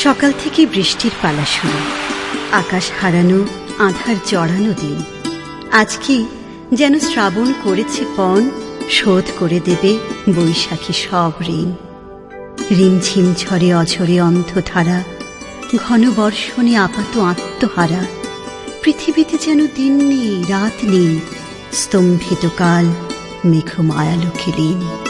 সকাল থেকে বৃষ্টির পালা শুরু, আকাশ হারানো, আঁধার জড়ানো দিন। আজকে যেন শ্রাবণ করেছে পণ, শোধ করে দেবে বৈশাখী সব ঋণ। রিমঝিম ঝরে অঝরে অন্ধধারা, ঘন বর্ষণে আপাত আত্মহারা। পৃথিবীতে যেন দিন নেই, রাত নেই, স্তম্ভিত কাল মেঘ মায়ালোকে লীন।